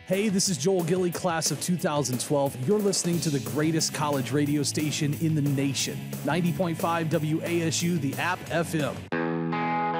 Hey, this is Joel Gilly, class of 2012. You're listening to the greatest college radio station in the nation, 90.5 WASU, the App FM.